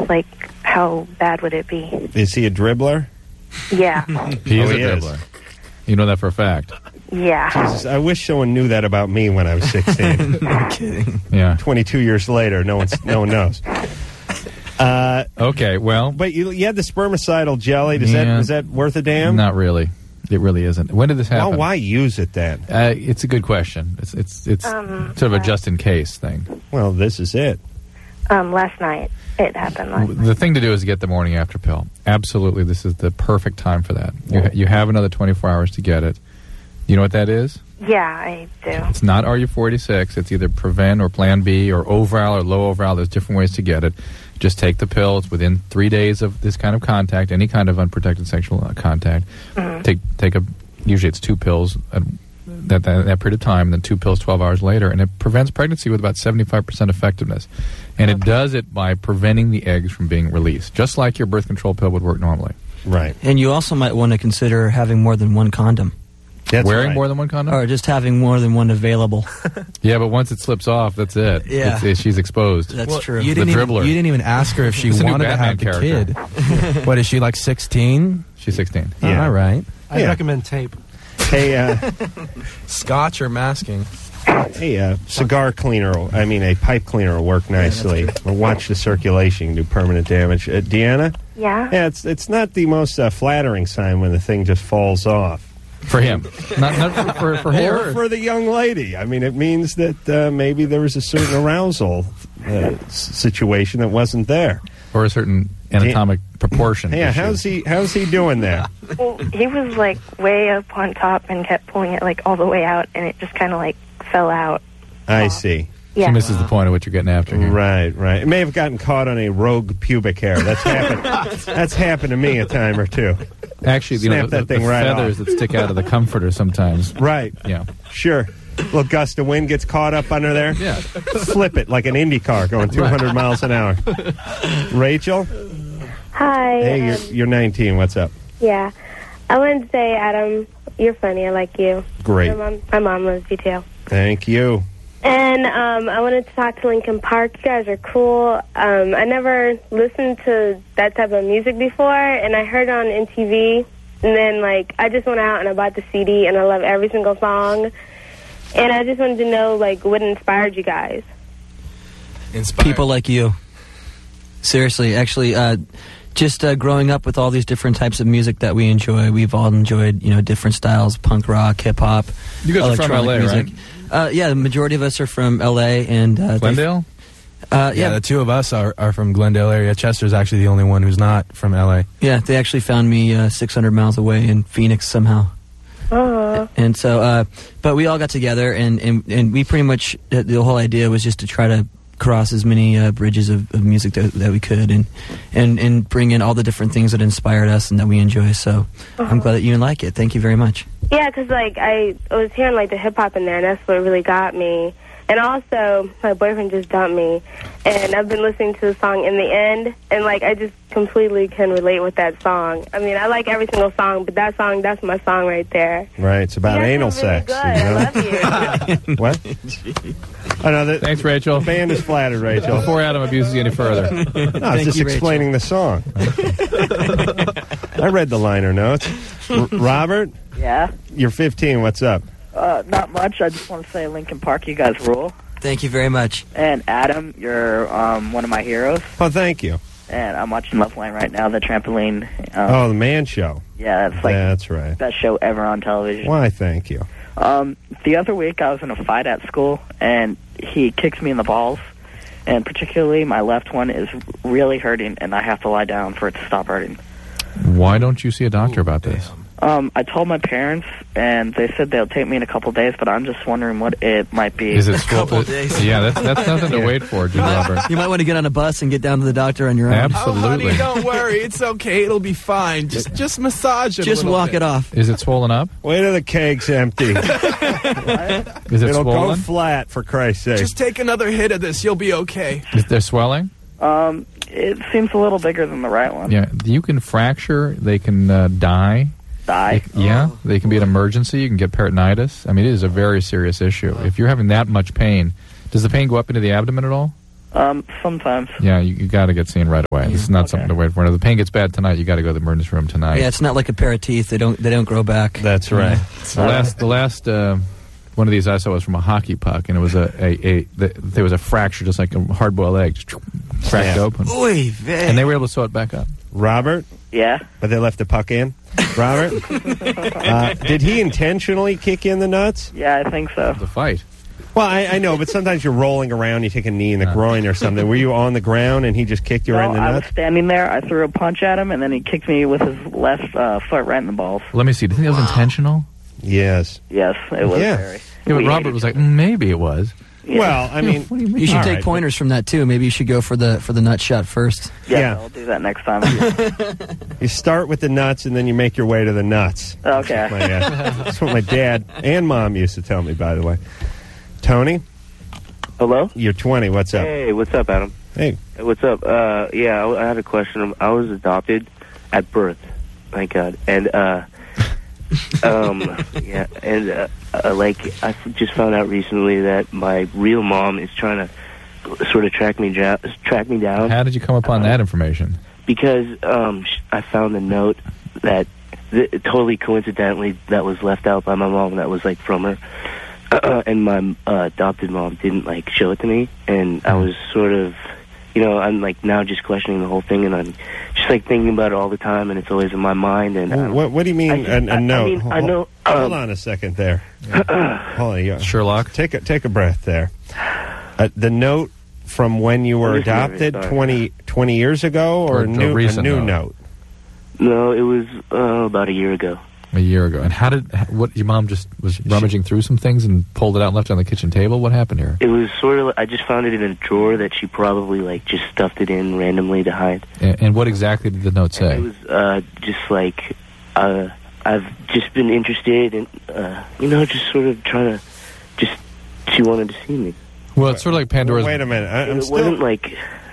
like, how bad would it be? Is he a dribbler? Yeah. He is a dribbler. You know that for a fact. Yeah. Jesus, I wish someone knew that about me when I was 16. I'm kidding. Yeah. 22 years later, no one knows. Okay, well. But you had the spermicidal jelly. Is that worth a damn? Not really. It really isn't. When did this happen? Well, why use it then? It's a good question. It's sort of a just-in-case thing. Well, this is it. Last night. It happened last night. The thing to do is get the morning after pill. Absolutely, this is the perfect time for that. You have another 24 hours to get it. You know what that is? Yeah, I do. It's not RU46. It's either Prevent or Plan B or Overal or low Overal. There's different ways to get it. Just take the pill. It's within 3 days of this kind of contact, any kind of unprotected sexual contact. Mm-hmm. Usually it's 2 pills at that period of time, and then 2 pills 12 hours later, and it prevents pregnancy with about 75% effectiveness. And it does it by preventing the eggs from being released, just like your birth control pill would work normally. Right. And you also might want to consider having more than one condom. Wearing more than one condom? Or just having more than one available. Yeah, but once it slips off, that's it. Yeah. She's exposed. That's true. You the dribbler. You didn't even ask her if she It's a new wanted to Batman have the character. kid. What, is she like 16? She's 16. Yeah. All right. I recommend tape. Hey, Scotch or masking? Hey, a pipe cleaner will work nicely. We'll watch the circulation, do permanent damage. Deanna? Yeah? Yeah, it's not the most flattering sign when the thing just falls off. For him. not for her. Or for the young lady. I mean, it means that maybe there was a certain arousal situation that wasn't there. Or a certain anatomic proportion. Yeah, issue. how's he doing there? Well, he was, like, way up on top and kept pulling it, like, all the way out, and it just kind of, like, fell out. I see. Yeah. She misses the point of what you're getting after here. Right. It may have gotten caught on a rogue pubic hair. That's happened. That's happened to me a time or two. Actually, Snap that thing the right feathers off. that stick out of the comforter sometimes. Right. Yeah. Sure. Little gust of wind gets caught up under there. Yeah. Flip it like an Indy car going 200 miles an hour. Rachel? Hi. Hey, you're 19. What's up? Yeah. I wanted to say, Adam, you're funny. I like you. Great. My mom loves you, too. Thank you. And I wanted to talk to Linkin Park. You guys are cool. I never listened to that type of music before, and I heard it on MTV. And then, like, I just went out and I bought the CD, and I love every single song. And I just wanted to know, like, what inspired you guys? People like you. Seriously, actually, just growing up with all these different types of music that we enjoy. We've all enjoyed, different styles, punk rock, hip-hop, You guys are from LA, music. right? Yeah, the majority of us are from L.A. and Glendale? Yeah, the two of us are from Glendale area. Chester's actually the only one who's not from L.A. Yeah, they actually found me 600 miles away in Phoenix somehow. And so, but we all got together, and we pretty much, the whole idea was just to try to cross as many bridges of music that we could, and bring in all the different things that inspired us and that we enjoy. So I'm glad that you like it. Thank you very much. Yeah, because, like, I was hearing, like, the hip-hop in there, and that's what really got me. And also, my boyfriend just dumped me, and I've been listening to the song In the End, and, like, I just completely can relate with that song. I mean, I like every single song, but that song, that's my song right there. Right, it's about anal sex. Good. I love you. What? Thanks, Rachel. The band is flattered, Rachel. Before Adam abuses you any further. No, I was just explaining the song. I read the liner notes. Robert? Yeah? You're 15. What's up? Not much. I just want to say Linkin Park, you guys rule. Thank you very much. And Adam, you're one of my heroes. Oh, thank you. And I'm watching Loveline right now, the trampoline. The Man Show. Yeah, it's like that's right. Best show ever on television. Why, thank you. The other week I was in a fight at school, and he kicks me in the balls. And particularly my left one is really hurting, and I have to lie down for it to stop hurting. Why don't you see a doctor about this? I told my parents, and they said they'll take me in a couple days, but I'm just wondering what it might be. Is it a couple days? Yeah, that's nothing to wait for, Jim Robert. You might want to get on a bus and get down to the doctor on your own. Absolutely. Oh, honey, don't worry. It's okay. It'll be fine. Just massage it Just a little walk bit. it off. Is it swollen up? Wait till the keg's empty. Is it It'll swollen? go flat, for Christ's sake. Just take another hit of this. You'll be okay. Is there swelling? It seems a little bigger than the right one. Yeah, you can fracture. They can die. Die? Yeah, they can be an emergency. You can get peritonitis. I mean, it is a very serious issue. If you're having that much pain, does the pain go up into the abdomen at all? Sometimes. Yeah, you got to get seen right away. This is not something to wait for. If the pain gets bad tonight, you got to go to the emergency room tonight. Yeah, it's not like a pair of teeth. They don't grow back. That's right. The last one of these I saw was from a hockey puck, and it was there was a fracture, just like a hard-boiled egg, just cracked open. Oy, and they were able to sew it back up. Robert? Yeah? But they left the puck in? Robert? Did he intentionally kick you in the nuts? Yeah, I think so. The fight. Well, I know, but sometimes you're rolling around, you take a knee in the groin or something. Were you on the ground and he just kicked you right in the I nuts? was standing there, I threw a punch at him, and then he kicked me with his left foot right in the balls. Let me see. Do you think it was intentional? Yes. Yes, it was Yeah. very... Yeah, but Robert was like, maybe it was. Yeah. Well, I mean... What do you mean? You should All take right. pointers from that too. Maybe you should go for the nut shot first. Yeah. I'll do that next time. You start with the nuts and then you make your way to the nuts. Okay. That's what my dad and mom used to tell me, by the way. Tony, Hello? you're 20. What's up? Hey, what's up, Adam? Hey. Hey, what's up? Yeah, I had a question. I was adopted at birth. Thank God. And, yeah, and, like, I just found out recently that my real mom is trying to sort of track me down. How did you come upon that information? Because, I found a note that totally coincidentally that was left out by my mom that was, like, from her. And my adopted mom didn't, like, show it to me. And I was sort of, you know, I'm, like, now just questioning the whole thing. And I'm just, like, thinking about it all the time. And it's always in my mind. And What do you mean, a note? I know. Hold on a second there. Hold on. Sherlock? Take a breath there. The note from when you were I'm just adopted nervous, 20 years ago, or Or a a new recent note? note? No, it was about a year ago. A year ago. And what, your mom just was rummaging through some things and pulled it out and left it on the kitchen table? What happened here? It was sort of, I just found it in a drawer that she probably, like, just stuffed it in randomly to hide. And what exactly did the note say? It was just like, I've just been interested in, you know, just sort of trying to, she wanted to see me. Well, it's sort of like Pandora's... Wait a minute. I'm It still... wasn't like...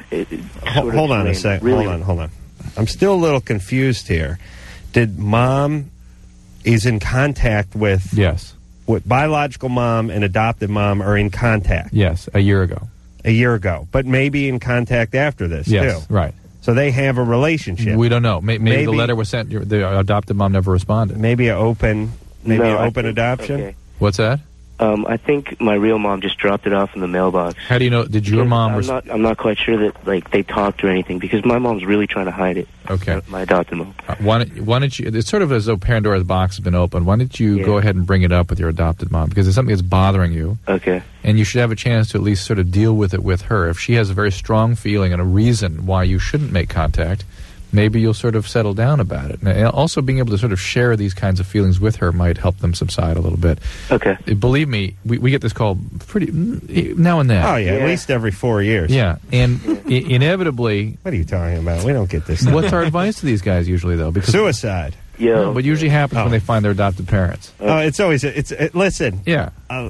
Hold on a sec. Really, Hold on. I'm still a little confused here. Did mom is in contact with... Yes. What biological mom and adopted mom are in contact? Yes, a year ago. A year ago. But maybe in contact after this, Yes, too. right. So they have a relationship. We don't know. Maybe the letter was sent, the adopted mom never responded. Maybe an open I think- adoption? Okay. What's that? I think my real mom just dropped it off in the mailbox. How do you know? Did your mom... I'm not quite sure that, like, they talked or anything, because my mom's really trying to hide it. Okay. My adopted mom. Why don't you... It's sort of as though Pandora's box has been opened. Why don't you Yeah. go ahead and bring it up with your adopted mom? Because it's something that's bothering you. Okay. And you should have a chance to at least sort of deal with it with her. If she has a very strong feeling and a reason why you shouldn't make contact, maybe you'll sort of settle down about it. And also being able to sort of share these kinds of feelings with her might help them subside a little bit. Okay. Believe me, we get this call pretty now and then. Oh, yeah, at least every 4 years. Yeah, and inevitably... What are you talking about? We don't get this. What's our advice to these guys usually, though? Because Suicide. Yo. what usually happens when they find their adopted parents. Oh, it's always... listen. Yeah.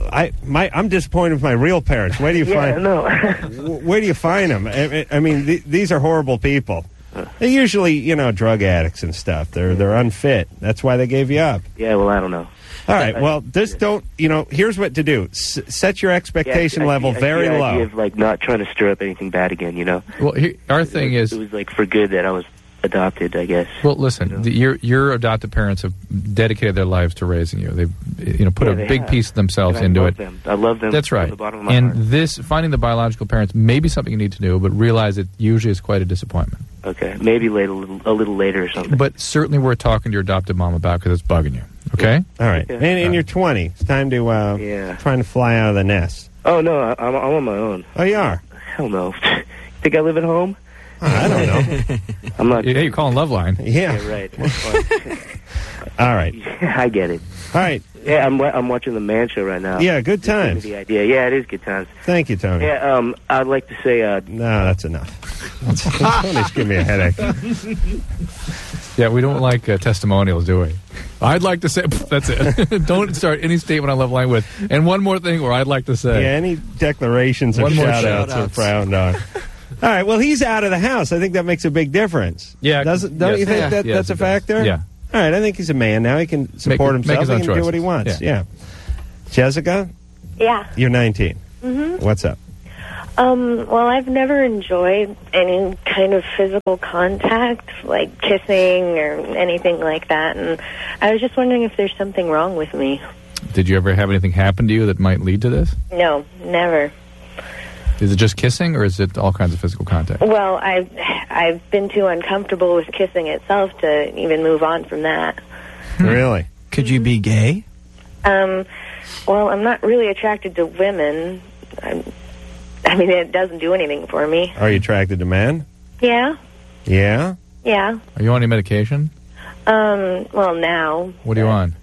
I'm disappointed with my real parents. Where do you Yeah, find... no. Where do you find them? I mean, these are horrible people. They're usually, you know, drug addicts and stuff. They're unfit. That's why they gave you up. Yeah, well, I don't know. All right. Well, just don't. You know, here's what to do. Set your expectation level very I low. of, like, not trying to stir up anything bad again, you know? Well, our thing is... It was, like, for good that I was adopted, I guess. Well, listen, your adopted parents have dedicated their lives to raising you. They've put a they big have. piece of themselves And into I love it. them. I love them. That's from right. the bottom of my And heart. finding the biological parents may be something you need to do, but realize it usually is quite a disappointment. Okay, maybe a little later or something. But certainly worth talking to your adopted mom about because it's bugging you. Okay? All right. Okay. And you're 20. It's time to trying to fly out of the nest. Oh, no, I'm on my own. Oh, you are? Hell no. Think I live at home? I don't know. I'm not. Hey, you're calling Loveline. Yeah. Yeah, right. That's fine. All right. I get it. All right. Yeah, I'm watching the Man Show right now. Yeah, good Just gave me times. The idea. Yeah, it is good times. Thank you, Tony. Yeah, I'd like to say. No, that's enough. Tony's giving me a headache. Yeah, we don't like testimonials, do we? I'd like to say, that's it. Don't start any statement on Loveline with, and one more thing, or I'd like to say. Yeah, any declarations or One more shout-outs are frowned on. All right, well, he's out of the house. I think that makes a big difference. Yeah. Don't you think Yes, that's a it does. factor? Yeah. All right, I think he's a man now. He can support Make his himself. own He can do what he choices. wants. Yeah. Jessica, Yeah. you're 19. Mm-hmm. What's up? Well, I've never enjoyed any kind of physical contact, like kissing or anything like that, and I was just wondering if there's something wrong with me. Did you ever have anything happen to you that might lead to this? No, never. Is it just kissing, or is it all kinds of physical contact? Well, I've been too uncomfortable with kissing itself to even move on from that. Really? Could you be gay? Well, I'm not really attracted to women. I mean, it doesn't do anything for me. Are you attracted to men? Yeah. Yeah? Yeah. Are you on any medication? Well, now. What are you on?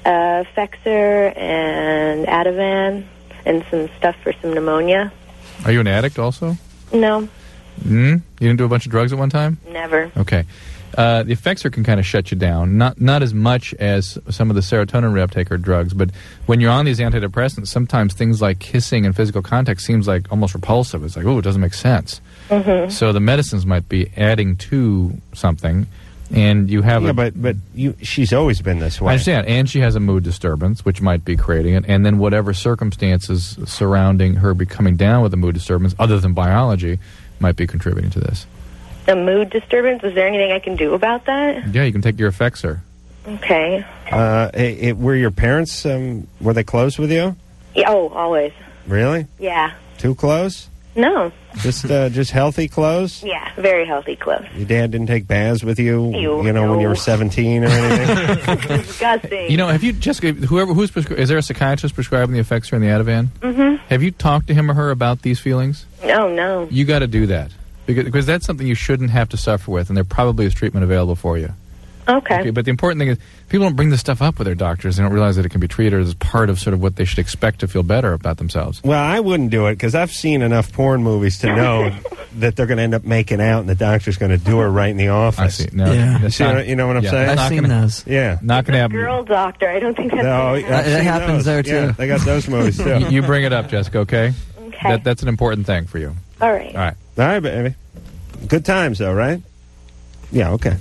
Fexer and Ativan and some stuff for some pneumonia. Are you an addict also? No. You didn't do a bunch of drugs at one time? Never. Okay. The Effexor can kind of shut you down. Not as much as some of the serotonin reuptaker drugs, but when you're on these antidepressants, sometimes things like kissing and physical contact seems like almost repulsive. It's like, oh, it doesn't make sense. Mm-hmm. So the medicines might be adding to something, and you have but she's always been this way. I understand, and she has a mood disturbance, which might be creating it, and then whatever circumstances surrounding her becoming down with a mood disturbance, other than biology, might be contributing to this. A mood disturbance? Is there anything I can do about that? Yeah, you can take your Effexor. Okay. Were your parents, were they close with you? Yeah, always. Really? Yeah. Too close? No. Just healthy close? Yeah, very healthy close. Your dad didn't take baths with you, when you were 17 or anything? Disgusting. Have you, Jessica, is there a psychiatrist prescribing the Effexor and the Ativan? Mm-hmm. Have you talked to him or her about these feelings? No. You got to do that. Because that's something you shouldn't have to suffer with, and there probably is treatment available for you. Okay. But the important thing is, people don't bring this stuff up with their doctors. They don't realize that it can be treated as part of sort of what they should expect to feel better about themselves. Well, I wouldn't do it, because I've seen enough porn movies to know that they're going to end up making out, and the doctor's going to do her right in the office. I see. No, you know what I'm saying? I've seen those. Yeah. Not going to happen. Girl doctor. I don't think that's that happens there, too. Yeah, they got those movies, too. You bring it up, Jessica, okay? Okay. That's an important thing for you. All right. All right, baby. Good times, though, right? Yeah, okay.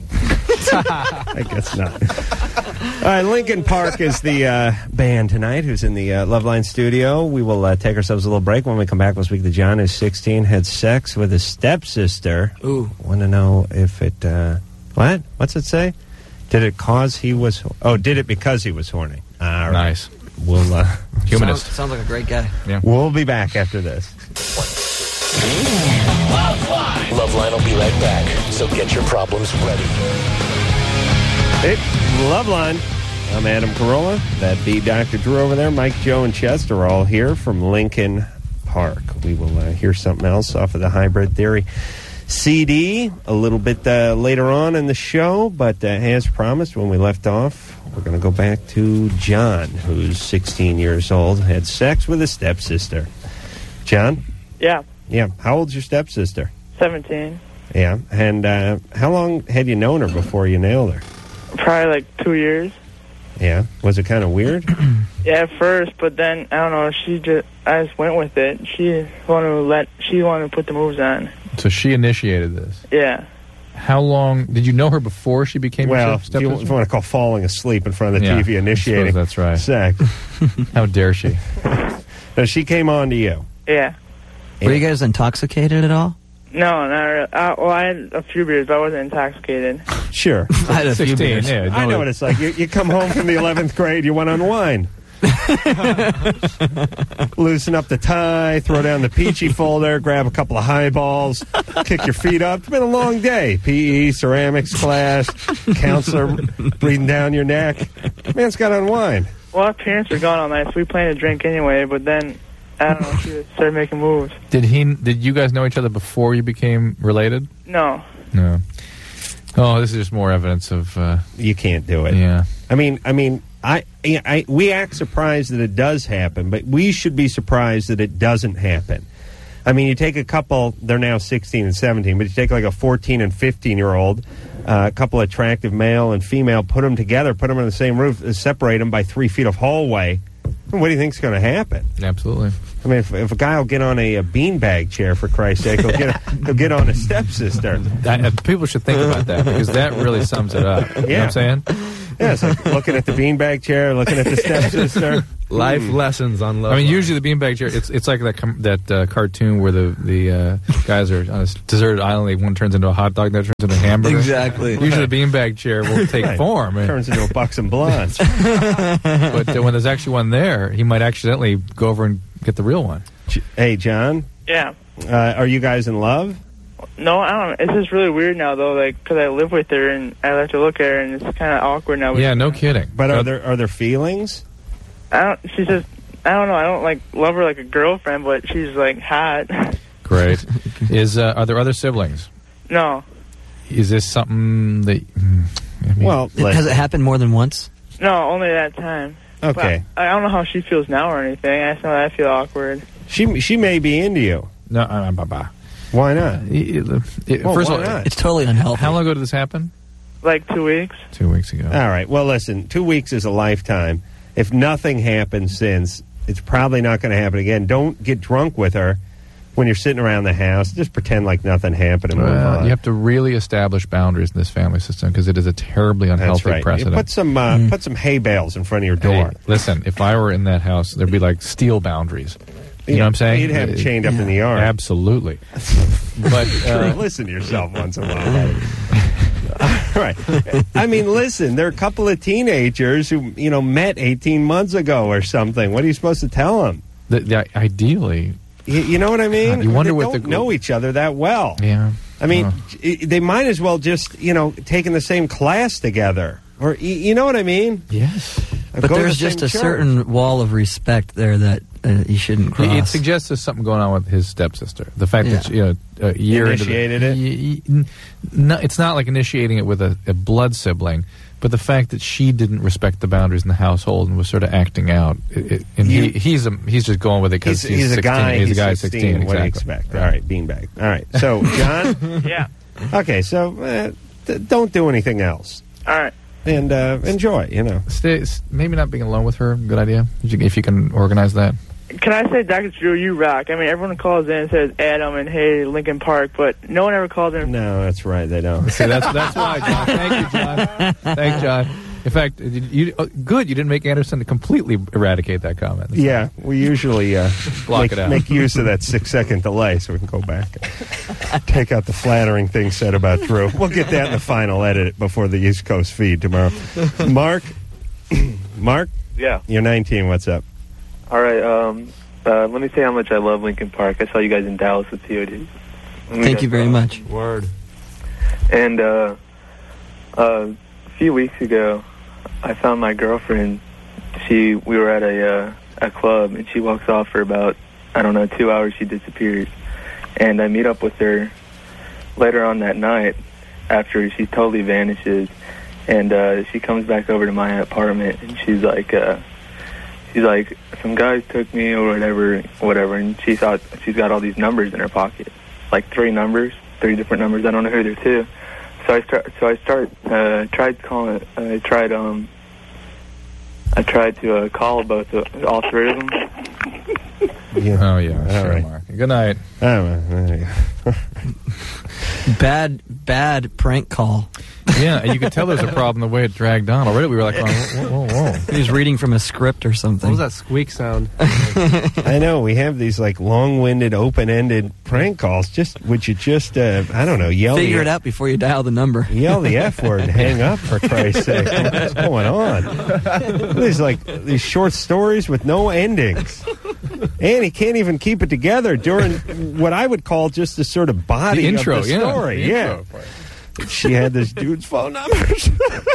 I guess not. All right, Linkin Park is the band tonight who's in the Loveline studio. We will take ourselves a little break. When we come back, we'll speak to John, who's 16, had sex with his stepsister. Ooh. Want to know if it... what? What's it say? Did it because he was... Oh, did it because he was horny? All right. Nice. We'll... Humanist. Sounds like a great guy. Yeah. We'll be back after this. Loveline will be right back, so get your problems ready. It's Loveline. I'm Adam Carolla. That'd be Dr. Drew over there. Mike, Joe, and Chester are all here from Linkin Park. We will hear something else off of the Hybrid Theory CD a little bit later on in the show, but as promised when we left off, we're going to go back to John, who's 16 years old, had sex with his stepsister. John? Yeah. Yeah. How old's your stepsister? 17. Yeah. And how long had you known her before you nailed her? Probably like 2 years. Yeah. Was it kind of weird? Yeah, at first, but then I don't know. I just went with it. She wanted to put the moves on. So she initiated this. Yeah. How long did you know her before she became your stepsister? If you want to call falling asleep in front of the TV initiating. That's right. Sex. How dare she? So she came on to you. Yeah. Were you guys intoxicated at all? No, not really. I had a few beers, but I wasn't intoxicated. Sure. I had a few 16, beers. yeah. I know what it's like. You come home from the 11th grade, you want to unwind. Loosen up the tie, throw down the peachy folder, grab a couple of highballs, kick your feet up. It's been a long day. PE, ceramics class, counselor breathing down your neck. Man's got to unwind. Well, our parents were gone all night, so we planned to drink anyway, but then, I don't know, she started making moves. Did you guys know each other before you became related? No. No. Oh, this is just more evidence of... you can't do it. Yeah. I mean, we act surprised that it does happen, but we should be surprised that it doesn't happen. I mean, you take a couple, they're now 16 and 17, but you take like a 14 and 15-year-old, a couple attractive male and female, put them together, put them on the same roof, separate them by 3 feet of hallway. What do you think's going to happen? Absolutely. I mean, if a guy will get on a beanbag chair, for Christ's sake, he'll get on a stepsister. People should think about that, because that really sums it up. You know what I'm saying? Yeah, it's like looking at the beanbag chair, looking at the stepsister. Life lessons on love. I mean, line. usually the beanbag chair. It's like that cartoon where the guys are on a deserted island. One turns into a hot dog, that turns into a hamburger. Exactly. Usually the beanbag chair will take Right. form. Turns into a Buxom Blonde. But when there's actually one there, he might accidentally go over and get the real one. Hey, John, Yeah. are you guys in love? No, I don't know. It's just really weird now, though, like, because I live with her, and I like to look at her, and it's kind of awkward now. Yeah, no kidding. But are there feelings? She's just, I don't know, I don't, like, love her like a girlfriend, but she's, like, hot. Great. Are there other siblings? No. Is this something that... Well, has it happened more than once? No, only that time. Okay. But I don't know how she feels now or anything. I just know that I feel awkward. She may be into you. No, Why not? First of all, it's totally unhealthy. How long ago did this happen? Like 2 weeks. 2 weeks ago. All right. Well, listen, 2 weeks is a lifetime. If nothing happened since, it's probably not going to happen again. Don't get drunk with her when you're sitting around the house. Just pretend like nothing happened and move on. You have to really establish boundaries in this family system because it is a terribly unhealthy That's right. precedent. You put some hay bales in front of your door. Hey, listen, if I were in that house, there'd be like steel boundaries. You know what I'm saying? You'd have it chained up in the yard. Absolutely. But listen to yourself once in a while. All right. I mean, listen, there are a couple of teenagers who, met 18 months ago or something. What are you supposed to tell them? Ideally. You know what I mean? You wonder they what don't know each other that well. Yeah. I mean, they might as well just, taking the same class together. Or, you know what I mean? Yes. But there's just a certain wall of respect there that you shouldn't cross. It suggests there's something going on with his stepsister. The fact that a year initiated it. No, it's not like initiating it with a blood sibling, but the fact that she didn't respect the boundaries in the household and was sort of acting out. He's just going with it because he's 16. a guy. He's a guy 16. What do you Exactly. expect? All right, beanbag. All right. So, John. Yeah. Okay. So, don't do anything else. All right. And enjoy, Maybe not being alone with her, good idea, if you can organize that. Can I say, Dr. Drew, you rock? I mean, everyone calls in and says Adam and hey, Lincoln Park, but no one ever calls in. No, that's right, they don't. See, that's why, John. Thank you, John. Thanks, John. In fact, good you didn't make Anderson completely eradicate that comment. Yeah, we usually Block it out. make use of that 6-second delay so we can go back and take out the flattering things said about Drew. We'll get that in the final edit before the East Coast feed tomorrow. Mark? Yeah. You're 19, what's up? All right. Let me say how much I love Lincoln Park. I saw you guys in Dallas with TOD. Thank you very much. Word. And a few weeks ago, I found my girlfriend. We were at a club, and she walks off for about, 2 hours. She disappears. And I meet up with her later on that night after she totally vanishes. And she comes back over to my apartment, and she's like, some guys took me or whatever, and she thought she's got all these numbers in her pocket, like 3 different numbers. I don't know who they're to. So I tried to call all 3 of them. Yeah. Oh, yeah. All Sure, right. Mark. Good night. Bad prank call. Yeah, and you could tell there's a problem the way it dragged on. Already we were like, whoa. He was reading from a script or something. What was that squeak sound? I know, we have these like long-winded, open-ended prank calls. Would you yell Figure it out before you dial the number. Yell the F word and hang up, for Christ's sake. What's going on? These short stories with no endings. And he can't even keep it together during what I would call just the sort of body The intro, of the story. Yeah. She had this dude's phone numbers.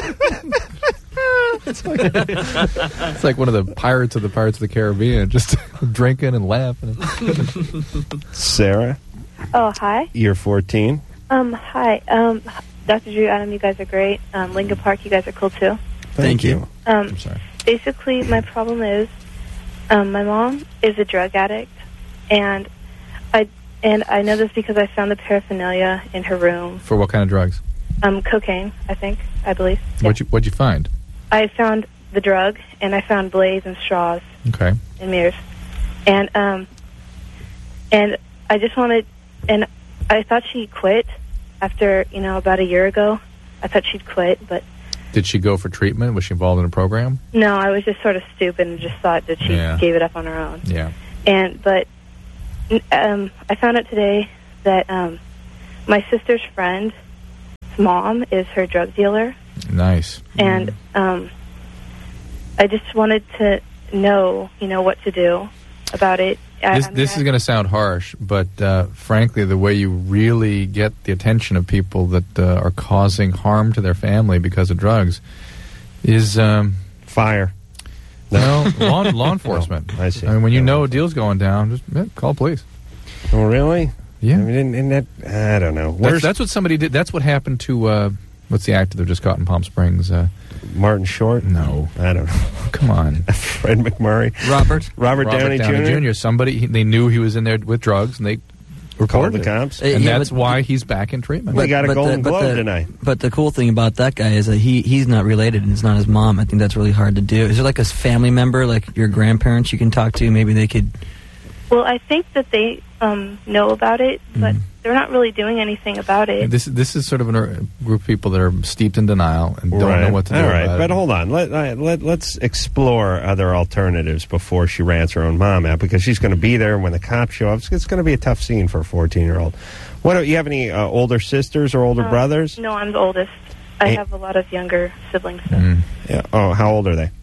It's like one of the Pirates of the Caribbean, just drinking and laughing. Sarah, Oh, hi. you're 14. Hi. Dr. Drew, Adam, you guys are great. Lincoln Park, you guys are cool too. Thank you. I'm sorry. Basically, my problem is my mom is a drug addict, and I know this because I found the paraphernalia in her room. For what kind of drugs? Cocaine, I believe. Yeah. What'd you find? I found the drug, and I found blades and straws Okay. and mirrors, and I just wanted, and I thought she quit after about a year ago. I thought she'd quit, but Did she go for treatment? Was she involved in a program? No, I was just sort of stupid and just thought that she gave it up on her own. Yeah. But I found out today that my sister's friend's mom is her drug dealer. Nice. And I just wanted to know, what to do about it. This is going to sound harsh, but frankly, the way you really get the attention of people that are causing harm to their family because of drugs is fire. No, law enforcement. I see. I mean, when you know a deal's going down, just call police. Oh, really? Yeah. I mean, and that, I don't know. That's what somebody did. That's what happened to, what's the actor that just got in Palm Springs? Martin Short? No. I don't know. Come on. Fred McMurray? Robert Downey Jr.? Somebody, they knew he was in there with drugs, and they called the cops. And that's why he's back in treatment. We got a Golden Globe tonight. But the cool thing about that guy is that he's not related and it's not his mom. I think that's really hard to do. Is there like a family member, like your grandparents you can talk to? Maybe they could... Well, I think that they know about it, but they're not really doing anything about it. This is sort of a group of people that are steeped in denial and don't know what to do about it. But hold on. Let's explore other alternatives before she rats her own mom out, because she's going to be there when the cops show up. It's going to be a tough scene for a 14-year-old. Do you have any older sisters or older brothers? No, I'm the oldest. I have a lot of younger siblings. Yeah. Oh, how old are they?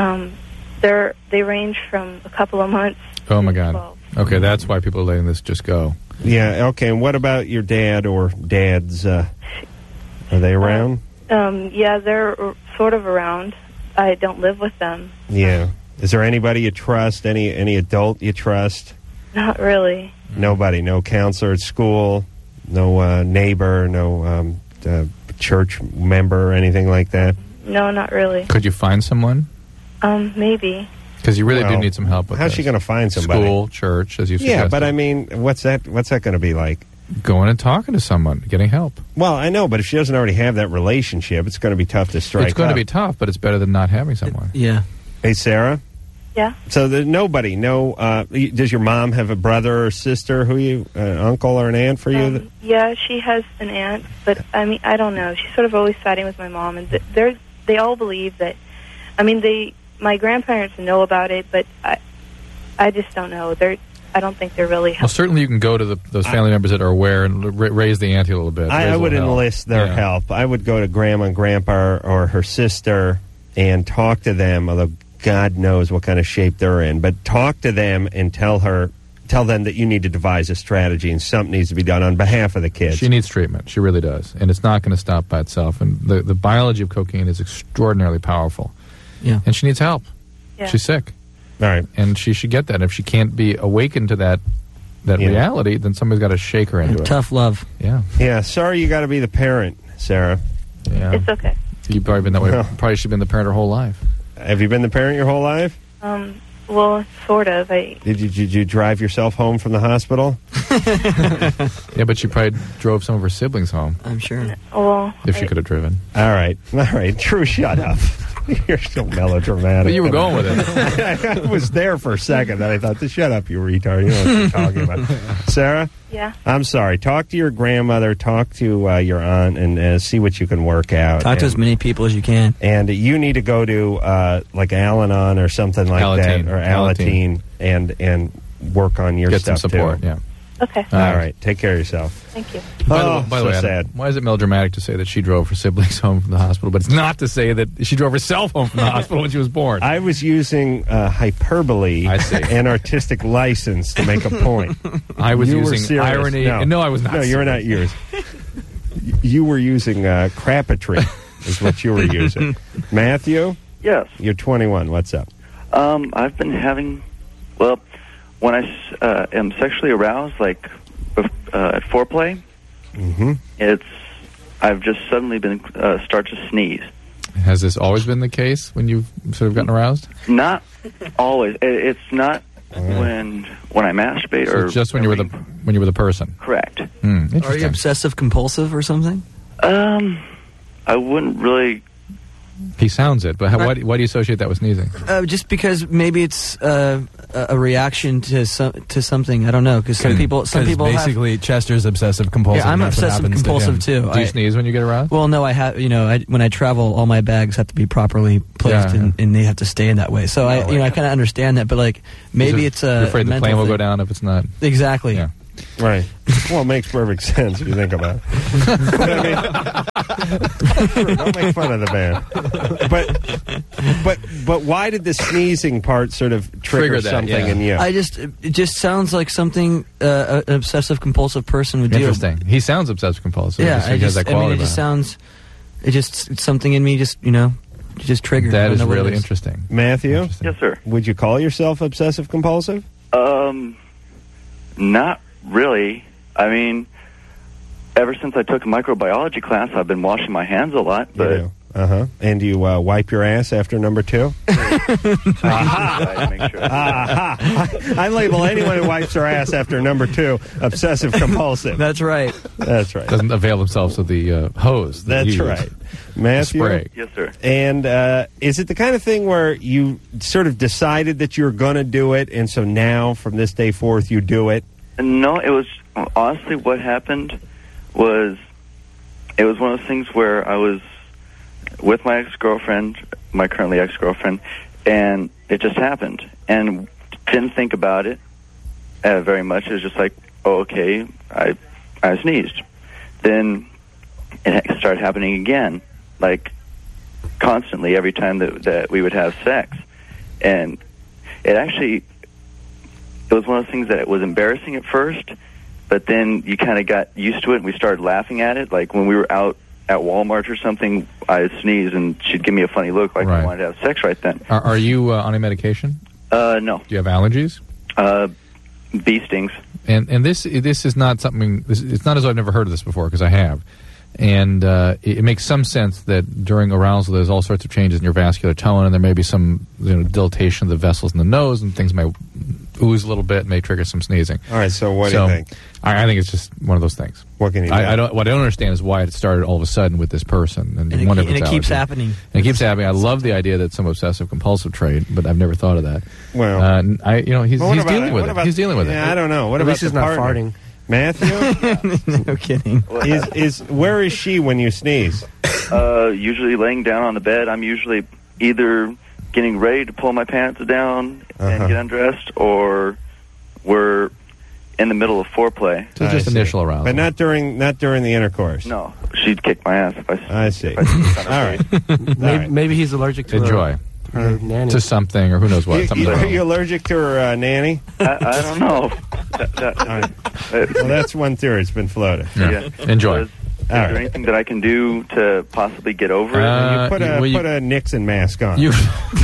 They range from a couple of months. Oh, my God. 12. Okay, that's why people are letting this just go. Yeah, okay. And what about your dad or dads? Are they around? Yeah, they're sort of around. I don't live with them. Yeah. Is there anybody you trust? Any adult you trust? Not really. Nobody? No counselor at school? No neighbor? No church member or anything like that? No, not really. Could you find someone? Maybe. Because you really do need some help with how's she going to find somebody? School, church, as you suggested. Yeah, but I mean, what's that going to be like? Going and talking to someone, getting help. Well, I know, but if she doesn't already have that relationship, it's going to be tough to strike up. It's going to be tough, but it's better than not having someone. Yeah. Hey, Sarah? Yeah? So there's nobody, does your mom have a brother or sister uncle or an aunt for you? Yeah, she has an aunt, but I mean, I don't know. She's sort of always siding with my mom, and they all believe that, my grandparents know about it, but I just don't know. I don't think they're really helpful. Well, certainly you can go to those family members that are aware and raise the ante a little bit. I would enlist their help. I would go to Grandma and Grandpa or her sister and talk to them, although God knows what kind of shape they're in. But talk to them and tell them that you need to devise a strategy and something needs to be done on behalf of the kids. She needs treatment. She really does. And it's not going to stop by itself. And the biology of cocaine is extraordinarily powerful. Yeah. And she needs help. Yeah. She's sick. All right. And she should get that. And if she can't be awakened to that reality, then somebody's got to shake her into it. Tough love. Yeah. Yeah. Sorry you got to be the parent, Sarah. Yeah. It's okay. You've probably been that way. Probably should have been the parent her whole life. Have you been the parent your whole life? Well, sort of. Did you drive yourself home from the hospital? Yeah, but she probably drove some of her siblings home. I'm sure. Well, if she could have driven. All right. Drew, shut up. You're so melodramatic. But you were going with it. I was there for a second, then I thought, shut up, you retard. You know what you're talking about. Sarah? Yeah? I'm sorry. Talk to your grandmother, talk to your aunt, and see what you can work out. Talk to as many people as you can. And you need to go to, like Al-Anon or something like Alateen. that, or Alateen, and work on your Get stuff, some support, too. yeah. Okay. All right. Take care of yourself. Thank you. By the way, Adam, sad. why is it melodramatic to say that she drove her siblings home from the hospital, but it's not to say that she drove herself home from the hospital when she was born? I was using hyperbole and artistic license to make a point. I was using irony. No, I was not. No, you're not using. You were using crapatry is what you were using. Matthew? Yes. You're 21. What's up? I've been having, when I am sexually aroused, like at foreplay, I've just suddenly been start to sneeze. Has this always been the case when you've sort of gotten aroused? Not always. It's not when I masturbate, so or just when you're with a person. Correct. Are you obsessive compulsive or something? I wouldn't really He sounds it, but why do you associate that with sneezing? Just because maybe it's a reaction to something. I don't know, because some people basically Chester's obsessive compulsive. Yeah, I'm obsessive compulsive too. Do you sneeze when you get aroused? Well, no, I have. When I travel, all my bags have to be properly placed, and they have to stay in that way. So I kind of understand that, but like maybe it's a. You're afraid the plane will go down if it's not. Exactly. Yeah. Right. Well, it makes perfect sense if you think about it. Sure, don't make fun of the band. But why did the sneezing part sort of trigger that, something in you? It just sounds like something an obsessive compulsive person would do. Interesting. He sounds obsessive compulsive. Yeah, it's something in me. Just triggered. That is really interesting. Matthew? Yes, sir. Would you call yourself obsessive compulsive? Not really. I mean, ever since I took a microbiology class, I've been washing my hands a lot. But And do you wipe your ass after number 2? I label anyone who wipes their ass after number 2 obsessive compulsive. That's right. That's right. Doesn't avail themselves of the hose. That's right. Matthew? Spray. Yes, sir. And is it the kind of thing where you sort of decided that you were going to do it, and so now, from this day forth, you do it? No, it was honestly what happened was it was one of those things where I was with my ex-girlfriend, my currently ex-girlfriend, and it just happened. And didn't think about it very much. It was just like, oh, okay, I sneezed. Then it started happening again, like constantly every time that we would have sex. And it was one of those things that it was embarrassing at first, but then you kind of got used to it and we started laughing at it. Like when we were out at Walmart or something, I'd sneeze and she'd give me a funny look like I wanted to have sex right then. Are you on a medication? No. Do you have allergies? Bee stings. And this is not something. It's not as though I've never heard of this before, because I have. And it makes some sense that during arousal there's all sorts of changes in your vascular tone, and there may be some dilatation of the vessels in the nose, and things may ooze a little bit, may trigger some sneezing. All right, so what do you think? I think it's just one of those things. What can you do? What I don't understand is why it started all of a sudden with this person. And it keeps happening. And it keeps happening. I love the idea that it's some obsessive-compulsive trait, but I've never thought of that. Well, he's dealing with it. He's dealing with it. Yeah, I don't know. What At about least he's the not partner? farting. Matthew? No kidding. Where is she when you sneeze? Usually laying down on the bed. I'm usually either getting ready to pull my pants down and get undressed, or we're in the middle of foreplay. So just initial arousal. But not during the intercourse. No, she'd kick my ass if I see. All right. Maybe he's allergic to Enjoy. her nanny. To something, or who knows what. Are you allergic to her nanny? I don't know. Well, that's one theory. It's been floated. Yeah. Enjoy. Is there anything that I can do to possibly get over it? You put a Nixon mask on. You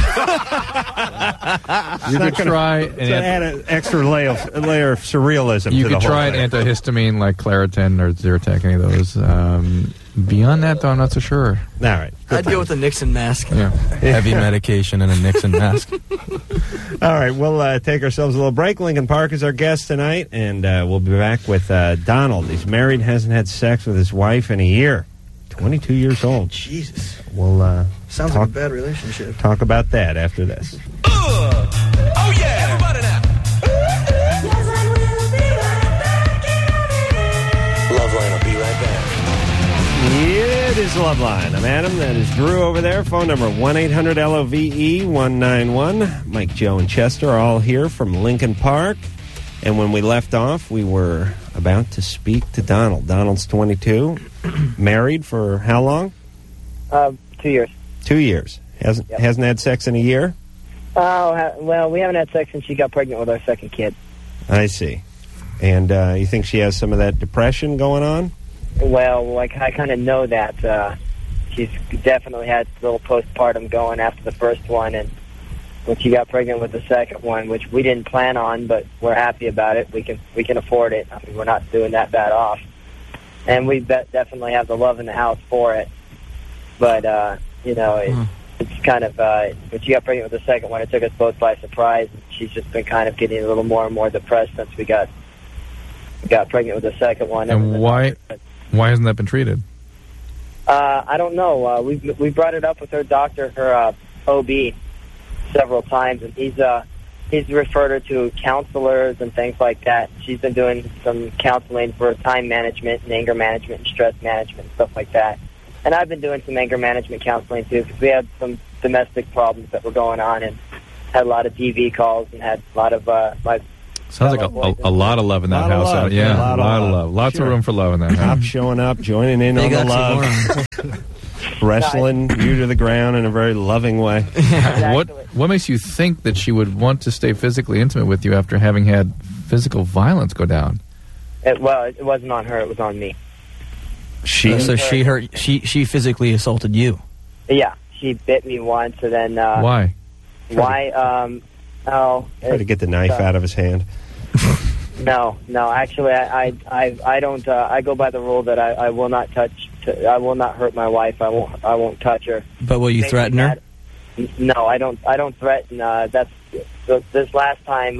could try to add an extra layer of surrealism. You to the could whole try thing. an antihistamine like Claritin or Zyrtec, any of those. Beyond that, though, I'm not so sure. All right. I'd go with a Nixon mask. Yeah. Heavy medication and a Nixon mask. All right, we'll take ourselves a little break. Lincoln Park is our guest tonight, and we'll be back with Donald. He's married, hasn't had sex with his wife in a year. 22 years old. Jesus. We'll sounds like a bad relationship. Talk about that after this. Oh yeah, everybody now. Loveline will be right back. It is Loveline. I'm Adam. That is Drew over there. Phone number 1-800-LOVE-191. Mike, Joe, and Chester are all here from Lincoln Park. And when we left off, we were about to speak to Donald. Donald's 22. Married for how long? 2 years. 2 years. Hasn't had sex in a year? Oh, well, we haven't had sex since she got pregnant with our second kid. I see. And you think she has some of that depression going on? Well, like, I kind of know that. She's definitely had a little postpartum going after the first one, and when she got pregnant with the second one, which we didn't plan on, but we're happy about it. We can afford it. I mean, we're not doing that bad off. And we definitely have the love in the house for it. But, it's kind of, when she got pregnant with the second one, it took us both by surprise. She's just been kind of getting a little more and more depressed since we got pregnant with the second one. And why hasn't that been treated? I don't know. We brought it up with her doctor, her OB, several times, and he's referred her to counselors and things like that. She's been doing some counseling for time management and anger management and stress management, stuff like that. And I've been doing some anger management counseling too, because we had some domestic problems that were going on, and had a lot of DV calls and had a lot of my. Sounds like a lot of love in that house. Love. Yeah, a lot of love. Lots of room for love in that house. Cop showing up, joining in on the love. Wrestling you to the ground in a very loving way. What makes you think that she would want to stay physically intimate with you after having had physical violence go down? It wasn't on her. It was on me. She physically assaulted you. Yeah, she bit me once, and then why? Why? Try to get the knife out of his hand. No. Actually, I don't. I go by the rule that I will not touch. I will not hurt my wife. I won't touch her. But will you threaten her? No, I don't. I don't threaten. That's this last time.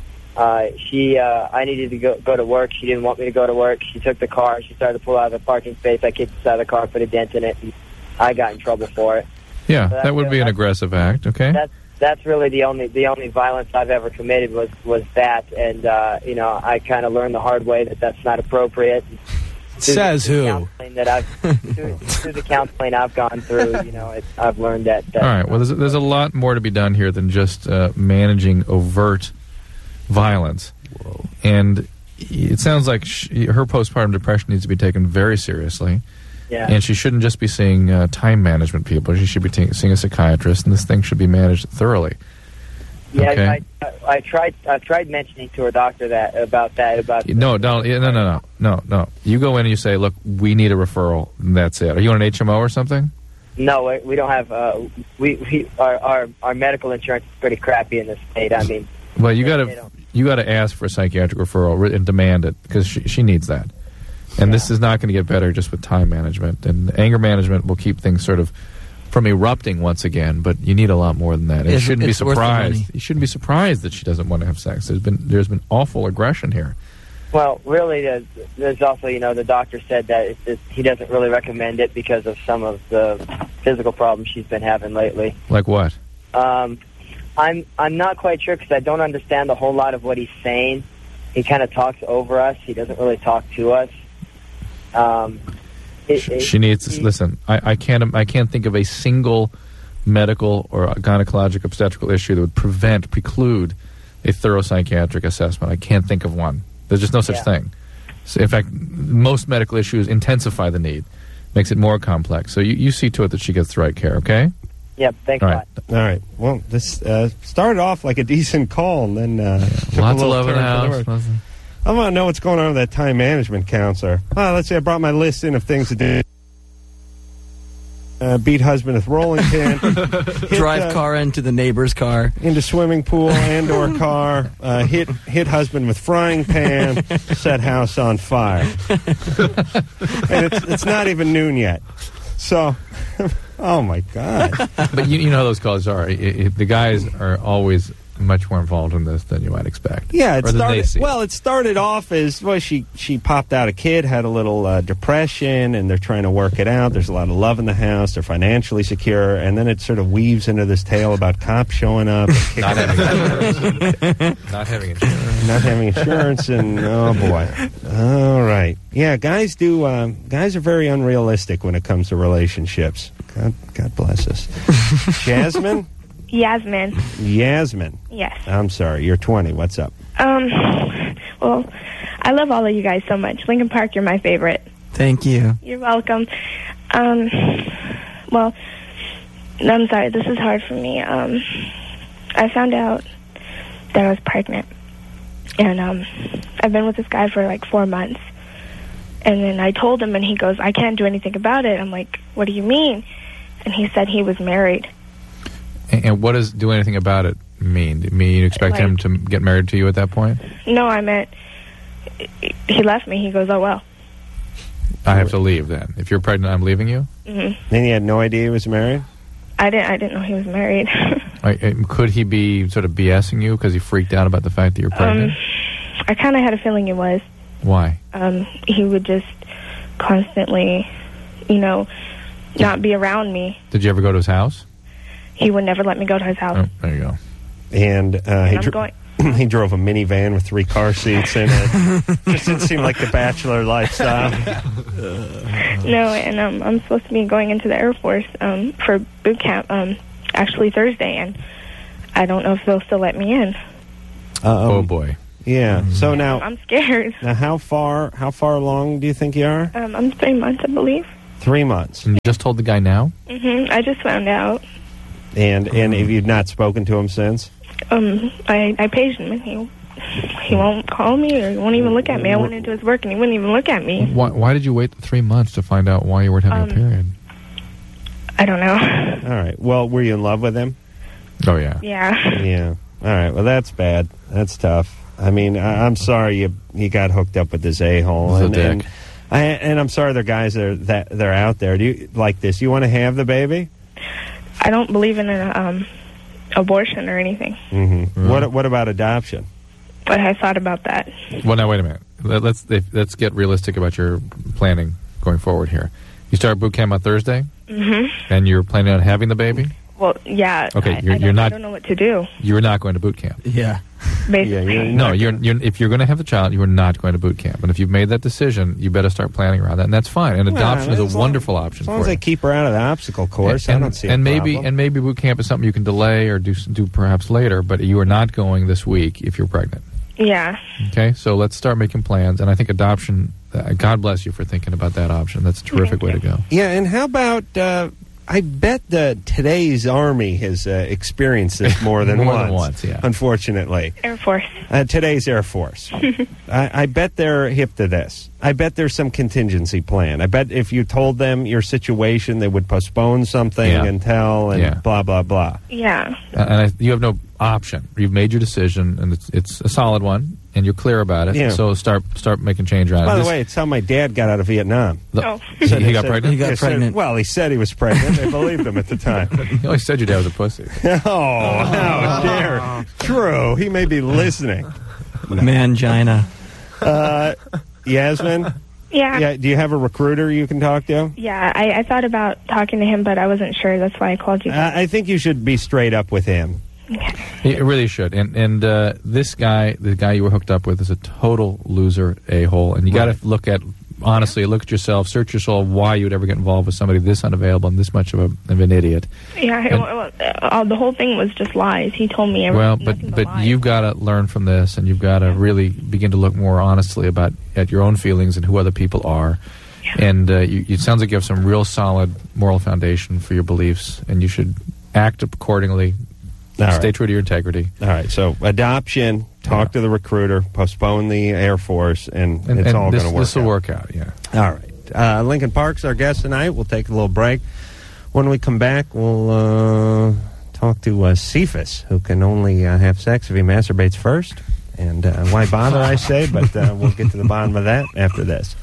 I needed to go to work. She didn't want me to go to work. She took the car. She started to pull out of the parking space. I kicked inside the car, put a dent in it, and I got in trouble for it. Yeah, so that would be an aggressive act. Okay. That's really the only violence I've ever committed was that, and I kind of learned the hard way that that's not appropriate. Says who? Through the counseling I've gone through, I've learned that. All right. Well, there's a lot more to be done here than just managing overt violence. Whoa. And it sounds like her postpartum depression needs to be taken very seriously. Yeah. And she shouldn't just be seeing time management people. She should be seeing a psychiatrist, and this thing should be managed thoroughly. Yeah, okay? I've tried mentioning to her doctor about. No, Donald, no. You go in and you say, "Look, we need a referral." And that's it. Are you on an HMO or something? No, we don't have. Our medical insurance is pretty crappy in this state. I mean, well, you got to ask for a psychiatric referral and demand it, because she needs that. And this is not going to get better just with time management. And anger management will keep things sort of from erupting once again, but you need a lot more than that. And you shouldn't be surprised. You shouldn't be surprised that she doesn't want to have sex. There's been awful aggression here. Well, really, there's also, the doctor said that he doesn't really recommend it because of some of the physical problems she's been having lately. Like what? I'm not quite sure, because I don't understand a whole lot of what he's saying. He kind of talks over us. He doesn't really talk to us. She needs to listen. I can't think of a single medical or gynecologic obstetrical issue that would preclude a thorough psychiatric assessment. I can't think of one. There's just no such thing. So in fact, most medical issues intensify the need, makes it more complex. So you see to it that she gets the right care. Okay. Yep. Thanks a lot. All right. Well, this started off like a decent call, and then lots of love in the house. I want to know what's going on with that time management counselor. Well, let's say I brought my list in of things to do. Beat husband with rolling pin. Drive car into the neighbor's car. Into swimming pool and or car. Hit husband with frying pan. Set house on fire. And it's not even noon yet. So, oh my God. But you know how those calls are. The guys are always much more involved in this than you might expect. Yeah, it started off as, she popped out a kid, had a little depression, and they're trying to work it out. There's a lot of love in the house. They're financially secure, and then it sort of weaves into this tale about cops showing up. Not having insurance, and oh boy. All right. Yeah, guys are very unrealistic when it comes to relationships. God bless us. Jasmine? Yasmin. Yes. I'm sorry. You're 20. What's up? Well, I love all of you guys so much. Lincoln Park, you're my favorite. Thank you. You're welcome. Well, I'm sorry. This is hard for me. I found out that I was pregnant. And I've been with this guy for like 4 months. And then I told him, and he goes, I can't do anything about it. I'm like, what do you mean? And he said he was married. And what does do anything about it mean? You expect him to get married to you at that point? No, I meant he left me. He goes, oh, well. I have to leave then. If you're pregnant, I'm leaving you? Mm-hmm. Then he had no idea he was married? I didn't know he was married. Could he be sort of BSing you because he freaked out about the fact that you're pregnant? I kind of had a feeling he was. Why? He would just constantly, not be around me. Did you ever go to his house? He would never let me go to his house. Oh, there you go. And I'm going. he drove a minivan with 3 car seats in it. Just didn't seem like the bachelor lifestyle. No, and I'm supposed to be going into the Air Force for boot camp actually Thursday, and I don't know if they'll still let me in. Oh boy. Yeah. So now I'm scared. Now, how far along do you think you are? I'm 3 months, I believe. 3 months. And you just told the guy now? I just found out. And have you not spoken to him since? I paged him, and he won't call me, or he won't even look at me. I went into his work, and he wouldn't even look at me. Why did you wait 3 months to find out why you weren't having a period? I don't know. All right. Well, were you in love with him? Oh, yeah. Yeah. Yeah. All right. Well, that's bad. That's tough. I mean, I'm sorry you got hooked up with this a-hole. He's a dick. And I'm sorry there are guys that they're out there. Do you like this? You want to have the baby? I don't believe in an abortion or anything. Mm-hmm. What about adoption? But I thought about that. Well, now, wait a minute. Let's get realistic about your planning going forward here. You start boot camp on Thursday? Mm-hmm. And you're planning on having the baby? Well, yeah. Okay, I don't know what to do. You're not going to boot camp. Yeah. Basically. If you're going to have the child, you are not going to boot camp. And if you've made that decision, you better start planning around that, and that's fine. And adoption is a wonderful option for you. As long as they keep her out of the obstacle course, I don't see a problem. And maybe boot camp is something you can delay or do perhaps later, but you are not going this week if you're pregnant. Yeah. Okay, so let's start making plans. And I think adoption, God bless you for thinking about that option. That's a terrific way to go. Yeah, and how about... I bet today's Army has experienced this more than once. Yeah. Unfortunately. Air Force. Today's Air Force. I bet they're hip to this. I bet there's some contingency plan. I bet if you told them your situation, they would postpone something until and blah, blah, blah. Yeah. And you have no option. You've made your decision, and it's a solid one, and you're clear about it. Yeah. So start making change around it. By the way, it's how my dad got out of Vietnam. He got pregnant? He got pregnant. Well, he said he was pregnant. They believed him at the time. He always said your dad was a pussy. Oh, how dare. True. He may be listening. Mangina. Yasmin? Yeah. Do you have a recruiter you can talk to? Yeah, I thought about talking to him, but I wasn't sure. That's why I called you. I think you should be straight up with him. It really should. And this guy, the guy you were hooked up with, is a total loser, a-hole. And you got to look at yourself, search your soul, why you would ever get involved with somebody this unavailable and this much of an idiot. Yeah, the whole thing was just lies. He told me everything. Well, but you've got to learn from this, and you've got to really begin to look more honestly at your own feelings and who other people are. Yeah. And it sounds like you have some real solid moral foundation for your beliefs, and you should act accordingly. Stay true to your integrity. All right. So adoption, talk to the recruiter, postpone the Air Force, and it's all going to work out. This will work out, yeah. All right. Lincoln Park's our guest tonight. We'll take a little break. When we come back, we'll talk to Cephas, who can only have sex if he masturbates first. And why bother, I say, but we'll get to the bottom of that after this.